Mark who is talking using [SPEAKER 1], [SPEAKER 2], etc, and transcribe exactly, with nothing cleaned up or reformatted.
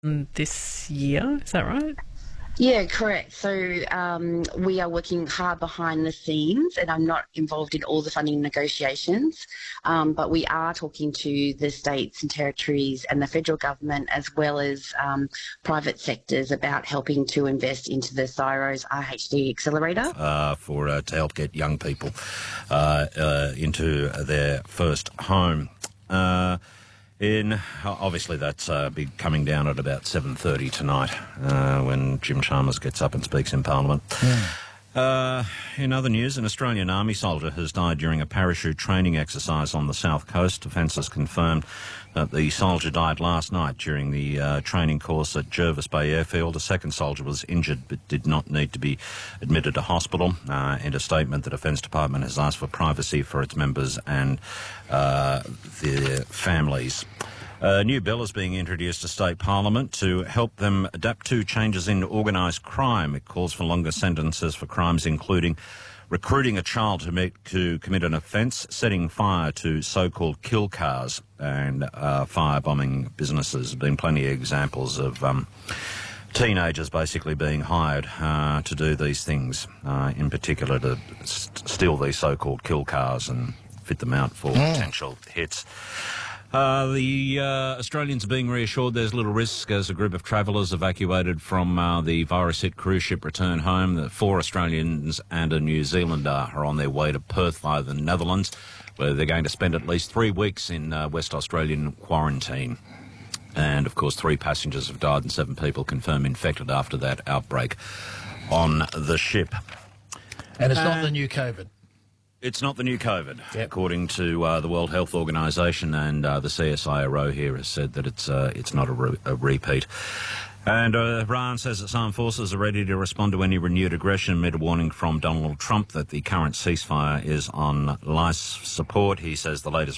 [SPEAKER 1] this year. Is that right?
[SPEAKER 2] Yeah, correct. So um, we are working hard behind the scenes, and I'm not involved in all the funding negotiations, um, but we are talking to the states and territories and the federal government, as well as um, private sectors, about helping to invest into the CSIRO's R H D accelerator.
[SPEAKER 3] Uh, for uh, to help get young people uh, uh, into their first home. Uh, In obviously that's uh, be coming down at about seven thirty tonight uh, when Jim Chalmers gets up and speaks in Parliament. Yeah. Uh, in other news, an Australian Army soldier has died during a parachute training exercise on the south coast. Defence has confirmed that the soldier died last night during the uh, training course at Jervis Bay Airfield. A second soldier was injured but did not need to be admitted to hospital. Uh, in a statement, the Defence Department has asked for privacy for its members and uh, their families. A new bill is being introduced to State Parliament to help them adapt to changes in organised crime. It calls for longer sentences for crimes including recruiting a child to, make, to commit an offence, setting fire to so-called kill cars, and uh, firebombing businesses. There have been plenty of examples of um, teenagers basically being hired uh, to do these things, uh, in particular to st- steal these so-called kill cars and fit them out for mm. potential hits. Uh, the uh, Australians are being reassured there's little risk as a group of travellers evacuated from uh, the virus-hit cruise ship return home. The four Australians and a New Zealander are on their way to Perth via the Netherlands, where they're going to spend at least three weeks in uh, West Australian quarantine. And, of course, three passengers have died and seven people confirmed infected after that outbreak on the ship.
[SPEAKER 4] And it's
[SPEAKER 3] uh,
[SPEAKER 4] not the new COVID.
[SPEAKER 3] It's not the new COVID,
[SPEAKER 4] yep.
[SPEAKER 3] according to uh, the World Health Organisation, and uh, the C S I R O here has said that it's uh, it's not a, re- a repeat. And uh, Iran says its armed forces are ready to respond to any renewed aggression amid a warning from Donald Trump that the current ceasefire is on life support. He says the latest